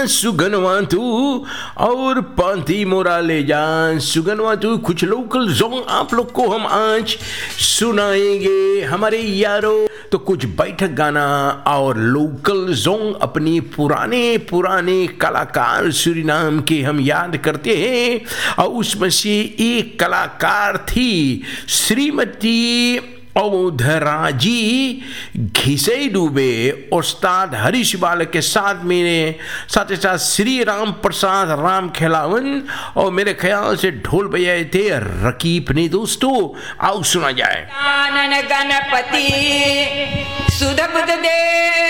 सुगनवा तू और पांति मोरा ले जा सुगनवा तू। कुछ लोकल सॉन्ग आप लोग को हम आज सुनाएंगे हमारे यारों। तो कुछ बैठक गाना और लोकल सॉन्ग अपनी पुराने कलाकार सूरीनाम के हम याद करते हैं। और उसमें से एक कलाकार थी श्रीमती औधराजी घिसई डूबे। उस्ताद हरीश बाल के साथ साथ श्री राम प्रसाद राम खिलावन और मेरे ख्याल से ढोल बजाए थे रकीब ने। दोस्तों आओ सुना जाए। गणपति सुध बुध दे